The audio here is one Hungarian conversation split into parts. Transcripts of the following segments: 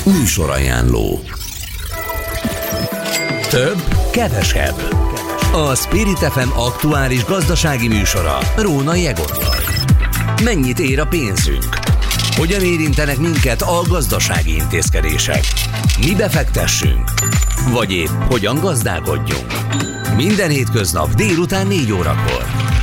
Műsorajánló. Több, kevesebb. A Spirit FM aktuális gazdasági műsora Rónai Egonnal. Mennyit ér a pénzünk? Hogyan érintenek minket a gazdasági intézkedések? Mi befektessünk? Vagy épp hogyan gazdálkodjunk? Minden hétköznap délután 4 órakor.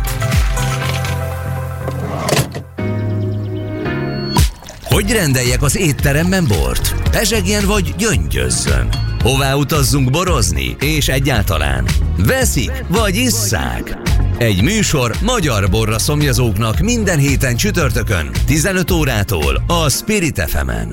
Hogy rendeljek az étteremben bort? Pezsegjen vagy gyöngyözzön? Hová utazzunk borozni? És egyáltalán veszik vagy isszák? Egy műsor magyar borra szomjazóknak minden héten csütörtökön 15 órától a Spirit FM-en.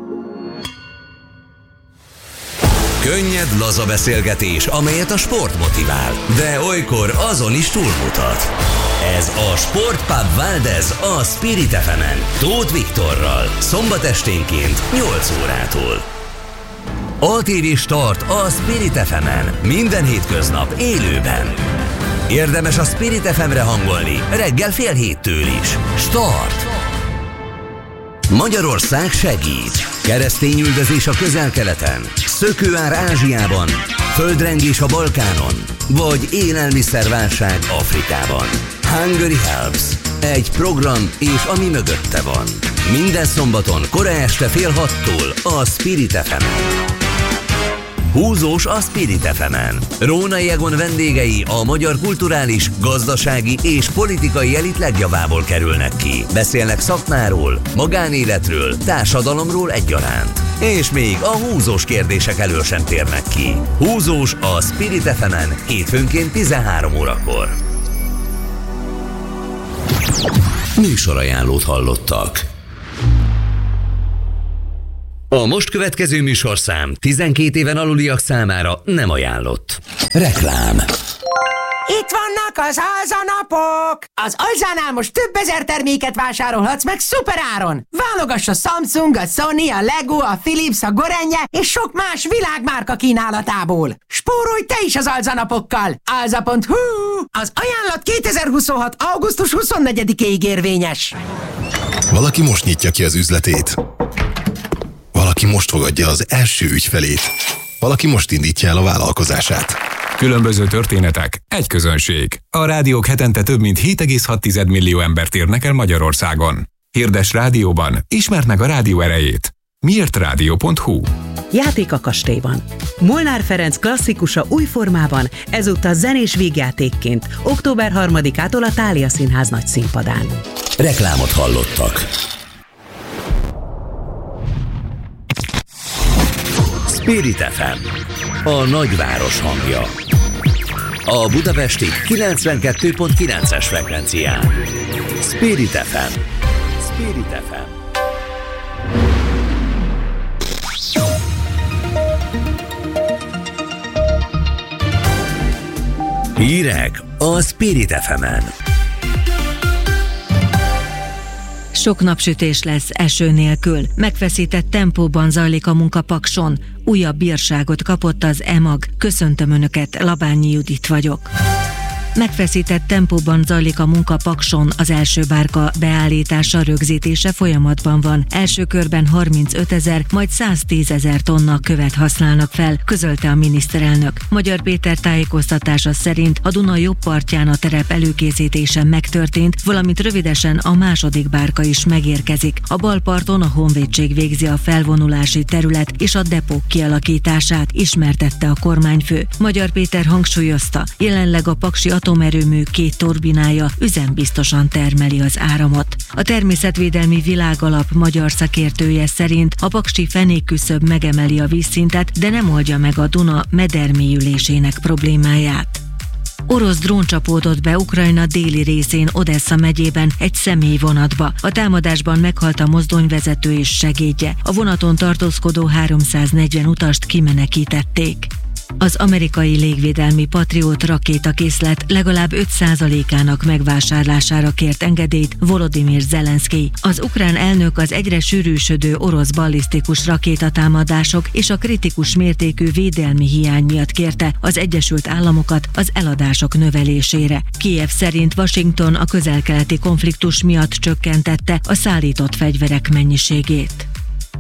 Könnyed, laza beszélgetés, amelyet a sport motivál, de olykor azon is túlmutat. Ez a Sportpub Valdez a Spirit FM-en, Tóth Viktorral, szombat esténként 8 órától. ATV Start a Spirit FM-en, minden hétköznap élőben. Érdemes a Spirit FM-re hangolni, reggel 6:30 is. Start! Magyarország segít. Keresztényüldözés a Közel-Keleten, szökőár Ázsiában, földrengés a Balkánon, vagy élelmiszerválság Afrikában. Hungary Helps. Egy program és ami mögötte van. Minden szombaton kora este 5:30 a Spirit FM-en. Húzós a Spirit FM-en. Rónai Egon vendégei a magyar kulturális, gazdasági és politikai elit legjavából kerülnek ki. Beszélnek szakmáról, magánéletről, társadalomról egyaránt. És még a húzós kérdések elől sem térnek ki. Húzós a Spirit FM-en hétfőnként 13 órakor. Műsorajánlót hallottak. A most következő műsorszám 12 éven aluliak számára nem ajánlott. Reklám. Itt vannak az alzanapok! Az Alzánál most több ezer terméket vásárolhatsz meg szuperáron! Válogass a Samsung, a Sony, a Lego, a Philips, a Gorenje és sok más világmárka kínálatából. Spórolj te is az alzanapokkal! Alza.hu. Az ajánlat 2026. augusztus 24-ig érvényes. Valaki most nyitja ki az üzletét. Valaki most fogadja az első ügyfelét. Valaki most indítja el a vállalkozását. Különböző történetek, egy közönség. A rádiók hetente több mint 7,6 millió embert érnek el Magyarországon. Hirdess rádióban, ismerd meg a rádió erejét. Miértrádió.hu. Játék a kastélyban. Molnár Ferenc klasszikusa új formában, ezúttal zenés vígjátékként, október 3-ától a Thália Színház nagy színpadán. Reklámot hallottak. Spirit FM, a nagyváros hangja. A budapesti 92.9-es frekvencián. Spirit FM. Spirit FM. Hírek a Spirit FM-en. Sok napsütés lesz eső nélkül. Megfeszített tempóban zajlik a munka Pakson. Újabb bírságot kapott az EMAG. Köszöntöm Önöket, Labányi Judit vagyok. Megfeszített tempóban zajlik a munka Pakson, az első bárka beállítása, rögzítése folyamatban van. Első körben 35 000, majd 110 000 tonna követ használnak fel, közölte a miniszterelnök. Magyar Péter tájékoztatása szerint a Duna jobb partján a terep előkészítése megtörtént, valamint rövidesen a második bárka is megérkezik. A bal parton a honvédség végzi a felvonulási terület és a depók kialakítását, ismertette a kormányfő. Magyar Péter hangsúlyozta, jelenleg a paksi atomerőmű 2 turbinája üzembiztosan termeli az áramot. A Természetvédelmi Világalap magyar szakértője szerint a paksi fenékküszöb megemeli a vízszintet, de nem oldja meg a Duna medermélyülésének problémáját. Orosz drón csapódott be Ukrajna déli részén, Odessa megyében egy személyvonatba. A támadásban meghalt a mozdonyvezető és segédje. A vonaton tartózkodó 340 utast kimenekítették. Az amerikai légvédelmi Patriot rakétakészlet legalább 5%-ának megvásárlására kért engedélyt Volodymyr Zelenszkij. Az ukrán elnök az egyre sűrűsödő orosz ballisztikus rakétatámadások és a kritikus mértékű védelmi hiány miatt kérte az Egyesült Államokat az eladások növelésére. Kijev szerint Washington a közel-keleti konfliktus miatt csökkentette a szállított fegyverek mennyiségét.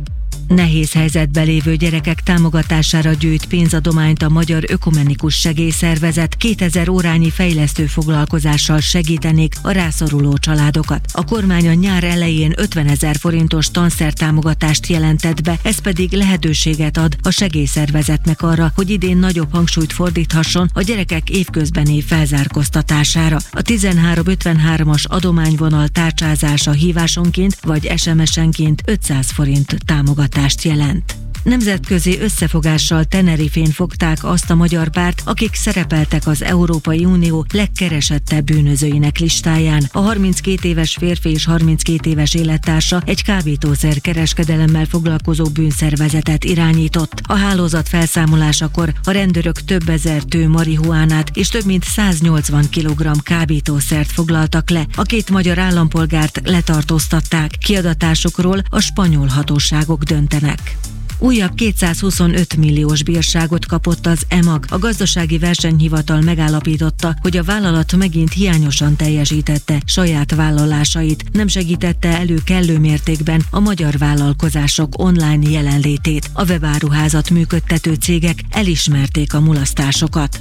Nehéz helyzetben lévő gyerekek támogatására gyűjt pénzadományt a Magyar Ökumenikus Segélyszervezet. 2000 órányi fejlesztő foglalkozással segítenék a rászoruló családokat. A kormány a nyár elején 50 000 forintos tanszertámogatást jelentett be, ez pedig lehetőséget ad a segélyszervezetnek arra, hogy idén nagyobb hangsúlyt fordíthasson a gyerekek évközbeni felzárkóztatására. A 1353-as adományvonal tárcsázása hívásonként vagy SMS-enként 500 forint támogatást jelent. Nemzetközi összefogással Tenerifén fogták azt a magyar párt, akik szerepeltek az Európai Unió legkeresettebb bűnözőinek listáján. A 32 éves férfi és 32 éves élettársa egy kábítószer kereskedelemmel foglalkozó bűnszervezetet irányított. A hálózat felszámolásakor a rendőrök több ezer tő marihuánát és több mint 180 kg kábítószert foglaltak le. A két magyar állampolgárt letartóztatták, kiadatásukról a spanyol hatóságok döntenek. Újabb 225 milliós bírságot kapott az EMAG. A gazdasági versenyhivatal megállapította, hogy a vállalat megint hiányosan teljesítette saját vállalásait, nem segítette elő kellő mértékben a magyar vállalkozások online jelenlétét. A webáruházat működtető cégek elismerték a mulasztásokat.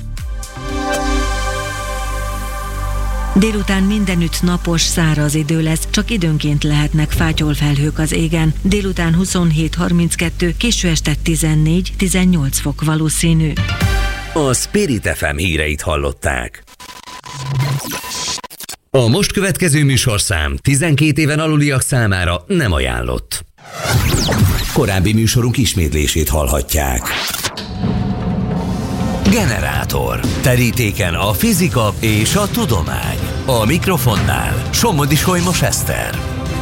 Délután mindenütt napos, száraz idő lesz, csak időnként lehetnek fátyolfelhők az égen. Délután 27-32, késő este 14-18 fok valószínű. A Spirit FM híreit hallották. A most következő műsorszám 12 éven aluliak számára nem ajánlott. Korábbi műsorunk ismétlését hallhatják. Generátor. Terítéken a fizika és a tudomány. A mikrofonnál Somodi Solymos Eszter.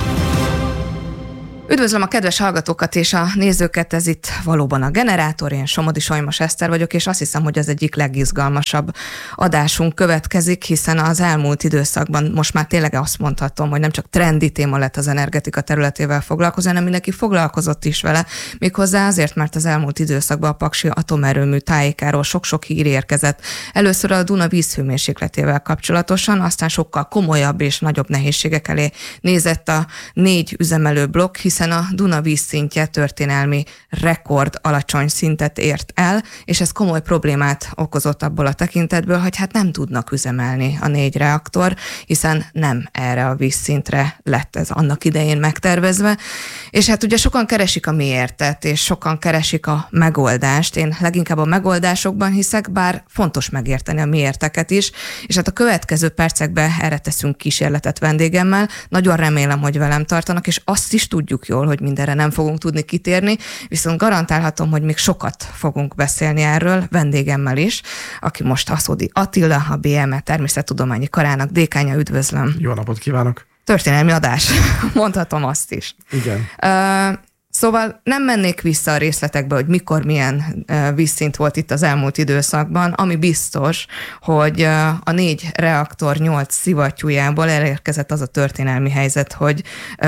Üdvözlöm a kedves hallgatókat és a nézőket, ez itt valóban a Generátor, én Somodi Solymos Eszter vagyok, és azt hiszem, hogy az egyik legizgalmasabb adásunk következik, hiszen az elmúlt időszakban most már tényleg azt mondhatom, hogy nem csak trendi téma lett az energetika területével foglalkozni, hanem mindenki foglalkozott is vele, méghozzá azért, mert az elmúlt időszakban a Paksi atomerőmű tájékáról sok-sok hír érkezett. Először a Duna vízhőmérsékletével kapcsolatosan, aztán sokkal komolyabb és nagyobb nehézségek elé nézett a 4 üzemelő blokk, hiszen a Duna vízszintje történelmi rekord alacsony szintet ért el, és ez komoly problémát okozott abból a tekintetből, hogy hát nem tudnak üzemelni a 4 reaktor, hiszen nem erre a vízszintre lett ez annak idején megtervezve. És hát ugye sokan keresik a miértet, és sokan keresik a megoldást. Én leginkább a megoldásokban hiszek, bár fontos megérteni a miérteket is, és hát a következő percekben erre teszünk kísérletet vendégemmel. Nagyon remélem, hogy velem tartanak, és azt is tudjuk jól, hogy mindenre nem fogunk tudni kitérni, viszont garantálhatom, hogy még sokat fogunk beszélni erről vendégemmel is, aki most Haszódi Attila, a BME Természettudományi Karának dékánya. Üdvözlöm! Jó napot kívánok! Történelmi adás, mondhatom azt is. Igen. Szóval nem mennék vissza a részletekbe, hogy mikor milyen vízszint volt itt az elmúlt időszakban, ami biztos, hogy a 4 reaktor 8 szivattyújából elérkezett az a történelmi helyzet, hogy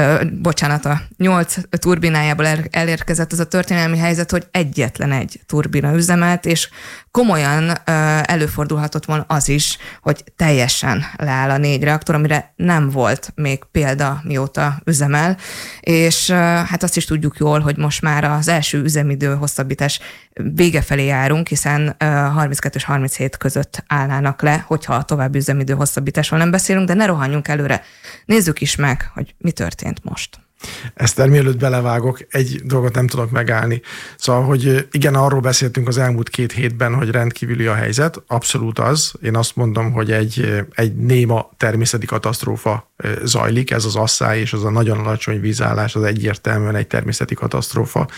a 8 turbinájából elérkezett az a történelmi helyzet, hogy egyetlen egy turbina üzemelt, és komolyan előfordulhatott volna az is, hogy teljesen leáll a 4 reaktor, amire nem volt még példa, mióta üzemel, és hát azt is tudjuk jól, hogy most már az első üzemidő hosszabbítás vége felé járunk, hiszen 32 és 37 között állnának le, hogyha a további üzemidő hosszabbításról nem beszélünk, de ne rohanjunk előre. Nézzük is meg, hogy mi történt most. Eszter, mielőtt belevágok, egy dolgot nem tudok megállni. Szóval, hogy igen, arról beszéltünk az elmúlt 2 hétben, hogy rendkívüli a helyzet. Abszolút az. Én azt mondom, hogy egy néma természeti katasztrófa zajlik. Ez az asszály és az a nagyon alacsony vízállás az egyértelműen egy természeti katasztrófa.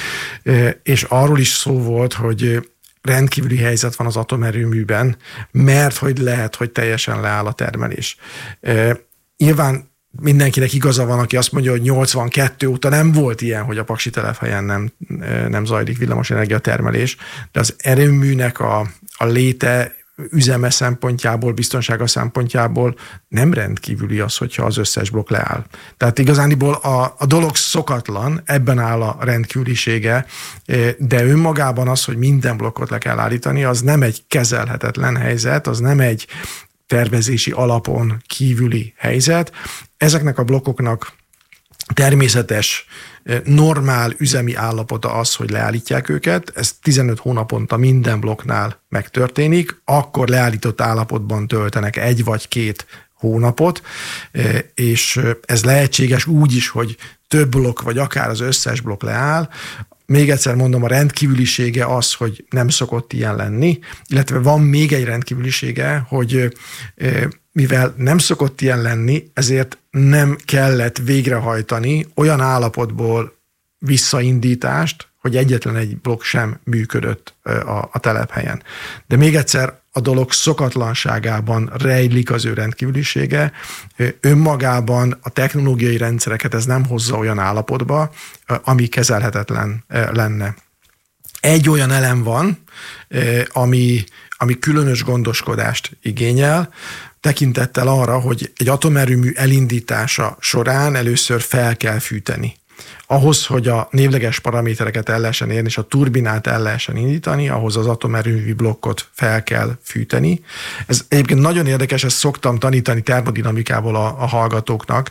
És arról is szó volt, hogy rendkívüli helyzet van az atomerőműben, mert hogy lehet, hogy teljesen leáll a termelés. Nyilván mindenkinek igaza van, aki azt mondja, hogy 82 óta nem volt ilyen, hogy a Paksi telephelyen nem zajlik villamosenergia termelés, de az erőműnek a léte, üzeme szempontjából, biztonsága szempontjából nem rendkívüli az, hogyha az összes blokk leáll. Tehát igazániból a dolog szokatlan, ebben áll a rendkívülisége, de önmagában az, hogy minden blokkot le kell állítani, az nem egy kezelhetetlen helyzet, az nem egy tervezési alapon kívüli helyzet. Ezeknek a blokkoknak természetes, normál üzemi állapota az, hogy leállítják őket, ez 15 hónaponta minden blokknál megtörténik, akkor leállított állapotban töltenek 1 vagy 2 hónapot, és ez lehetséges úgy is, hogy több blokk, vagy akár az összes blokk leáll. Még egyszer mondom, a rendkívülisége az, hogy nem szokott ilyen lenni, illetve van még egy rendkívülisége, hogy mivel nem szokott ilyen lenni, ezért nem kellett végrehajtani olyan állapotból visszaindítást, hogy egyetlen egy blokk sem működött a telephelyen. De még egyszer, a dolog szokatlanságában rejlik az ő rendkívülisége. Önmagában a technológiai rendszereket ez nem hozza olyan állapotba, ami kezelhetetlen lenne. Egy olyan elem van, ami különös gondoskodást igényel, tekintettel arra, hogy egy atomerőmű elindítása során először fel kell fűteni. Ahhoz, hogy a névleges paramétereket el lehessen érni, és a turbinát el lehessen indítani, ahhoz az atomerőmű blokkot fel kell fűteni. Ez egyébként nagyon érdekes, ezt szoktam tanítani termodinamikából a hallgatóknak,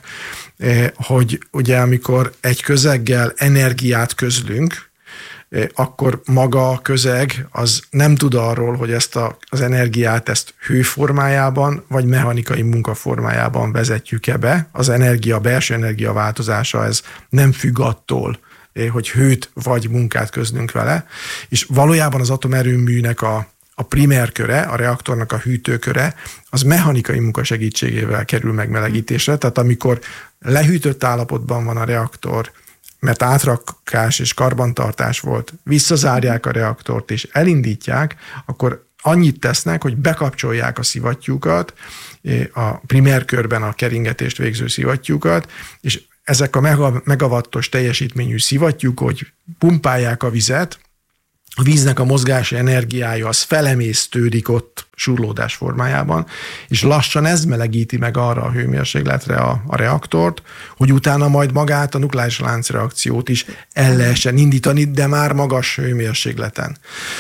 hogy ugye amikor egy közeggel energiát közlünk, akkor maga a közeg az nem tud arról, hogy ezt az energiát hőformájában vagy mechanikai munkaformájában vezetjük-e be. Az energia, belső energia változása ez nem függ attól, hogy hőt vagy munkát közlünk vele, és valójában az atomerőműnek a primer köre, a reaktornak a hűtőköre, az mechanikai munka segítségével kerül megmelegítésre, tehát amikor lehűtött állapotban van a reaktor, mert átrakás és karbantartás volt, visszazárják a reaktort és elindítják, akkor annyit tesznek, hogy bekapcsolják a szivattyúkat, a primer körben a keringetést végző szivattyúkat, és ezek a megawattos teljesítményű szivattyúk, hogy pumpálják a vizet, a víznek a mozgási energiája az felemésztődik ott surlódás formájában, és lassan ez melegíti meg arra a hőmérsékletre a reaktort, hogy utána majd magát a nukleáris láncreakciót is el lehessen indítani, de már magas hőmérsékleten.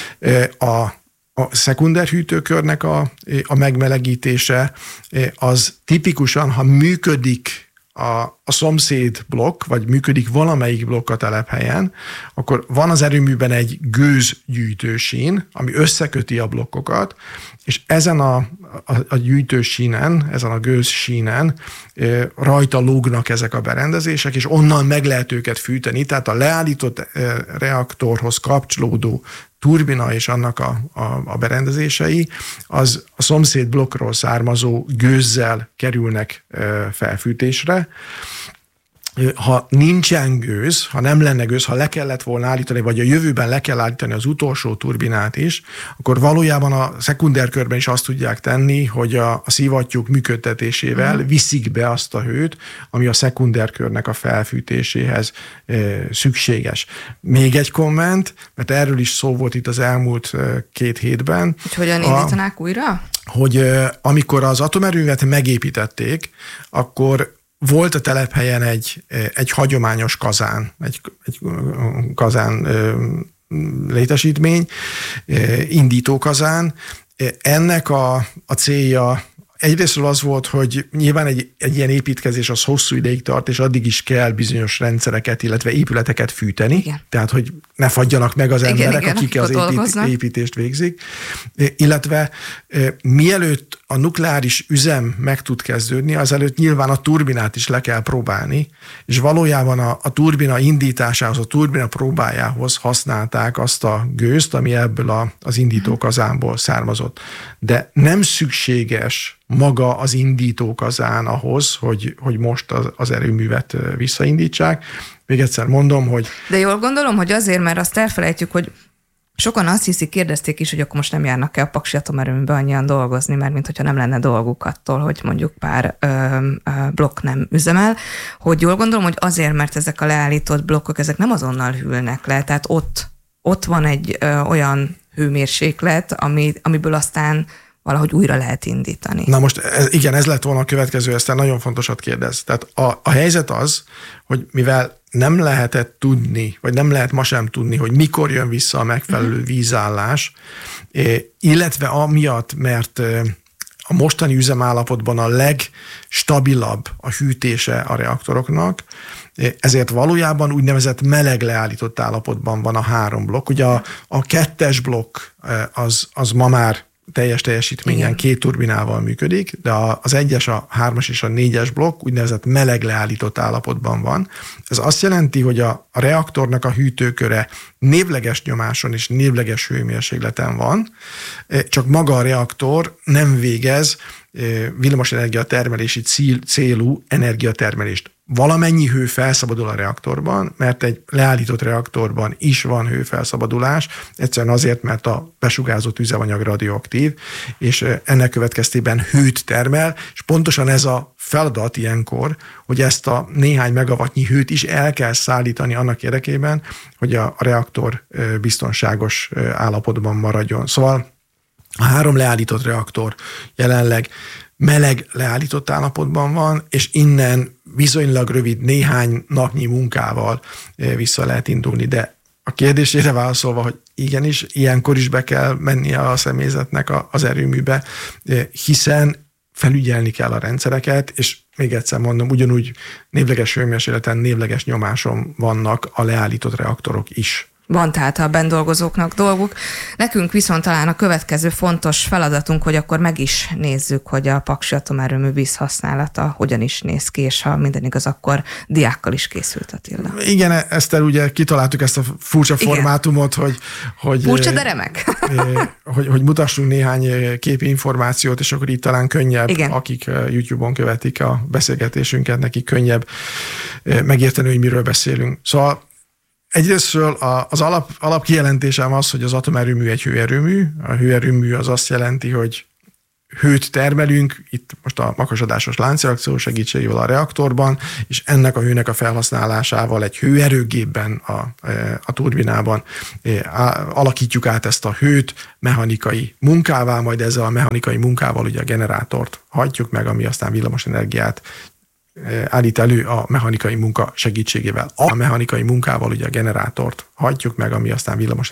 A szekunder hűtőkörnek a megmelegítése az tipikusan, ha működik a szomszéd blokk, vagy működik valamelyik blokk a telephelyen, akkor van az erőműben egy gőzgyűjtősín, ami összeköti a blokkokat, és ezen a gyűjtősínen, ezen a gőzsínen rajta lógnak ezek a berendezések, és onnan meg lehet őket fűteni, tehát a leállított reaktorhoz kapcsolódó turbina és annak a berendezései, az a szomszéd blokkról származó gőzzel kerülnek felfűtésre. Ha nincsen gőz, ha nem lenne gőz, ha le kellett volna állítani, vagy a jövőben le kell állítani az utolsó turbinát is, akkor valójában a szekunder-körben is azt tudják tenni, hogy a szivattyúk működtetésével viszik be azt a hőt, ami a szekunder-körnek a felfűtéséhez szükséges. Még egy komment, mert erről is szó volt itt az elmúlt 2 hétben. Hogy hogyan indítanák újra? Hogy amikor az atomerőművet megépítették, akkor volt a telephelyen egy hagyományos kazán, egy kazán létesítmény, indítókazán. Ennek a célja egyrésztről az volt, hogy nyilván egy ilyen építkezés az hosszú ideig tart, és addig is kell bizonyos rendszereket, illetve épületeket fűteni, igen. Tehát hogy ne fagyjanak meg az emberek, akik az építést végzik. Illetve mielőtt a nukleáris üzem meg tud kezdődni, azelőtt nyilván a turbinát is le kell próbálni, és valójában a turbina indításához, a turbina próbájához használták azt a gőzt, ami ebből az indítókazánból származott. De nem szükséges maga az indítókazán ahhoz, hogy most az erőművet visszaindítsák. Még egyszer mondom, hogy... De jól gondolom, hogy azért, mert azt elfelejtjük, hogy sokan azt hiszik, kérdezték is, hogy akkor most nem járnak-e a Paksi atomerőműbe annyian dolgozni, mert mintha nem lenne dolguk attól, hogy mondjuk pár blokk nem üzemel, hogy jól gondolom, hogy azért, mert ezek a leállított blokkok, ezek nem azonnal hűlnek le, tehát ott van egy olyan hőmérséklet, amiből aztán valahogy újra lehet indítani. Na most igen, ez lett volna a következő, ezt nagyon fontosat kérdez. Tehát a helyzet az, hogy mivel nem lehetett tudni, vagy nem lehet ma sem tudni, hogy mikor jön vissza a megfelelő vízállás, illetve amiatt, mert a mostani üzemállapotban a legstabilabb a hűtése a reaktoroknak, ezért valójában úgynevezett meleg leállított állapotban van a 3 blokk. Ugye a 2-es blokk az ma már teljes teljesítményen 2 turbinával működik, de az 1-es, a 3-as és a 4-es blokk úgynevezett meleg leállított állapotban van. Ez azt jelenti, hogy a reaktornak a hűtőköre névleges nyomáson és névleges hőmérsékleten van, csak maga a reaktor nem végez villamosenergia termelési célú energiatermelést. Valamennyi hő felszabadul a reaktorban, mert egy leállított reaktorban is van hőfelszabadulás, egyszerűen azért, mert a besugárzott üzemanyag radioaktív, és ennek következtében hőt termel, és pontosan ez a feladat ilyenkor, hogy ezt a néhány megawattnyi hőt is el kell szállítani annak érdekében, hogy a reaktor biztonságos állapotban maradjon. Szóval a 3 leállított reaktor jelenleg meleg leállított állapotban van, és innen viszonylag rövid néhány napnyi munkával vissza lehet indulni. De a kérdésére válaszolva, hogy igenis, ilyenkor is be kell mennie a személyzetnek az erőműbe, hiszen felügyelni kell a rendszereket, és még egyszer mondom, ugyanúgy névleges hőmérsékleten, névleges nyomáson vannak a leállított reaktorok is. Van tehát a benn dolgozóknak dolguk. Nekünk viszont talán a következő fontos feladatunk, hogy akkor meg is nézzük, hogy a paksi atomerőmű vízhasználata hogyan is néz ki, és ha minden igaz, akkor diákkal is készült, Attila. Igen, Eszter, ugye kitaláltuk ezt a furcsa formátumot, hogy furcsa, de remek. hogy mutassunk néhány képi információt, és akkor így talán könnyebb, igen, akik YouTube-on követik a beszélgetésünket, nekik könnyebb megérteni, hogy miről beszélünk. Szóval egyrésztről az alapkijelentésem az, hogy az atomerőmű egy hőerőmű. A hőerőmű az azt jelenti, hogy hőt termelünk, itt most a makasadásos láncreakció segítségével a reaktorban, és ennek a hőnek a felhasználásával egy hőerőgépben, a turbinában alakítjuk át ezt a hőt mechanikai munkává, majd ezzel a mechanikai munkával ugye a generátort hajtjuk meg, ami aztán villamosenergiát állít elő a mechanikai munka segítségével. A mechanikai munkával ugye a generátort hajtjuk meg, ami aztán villamos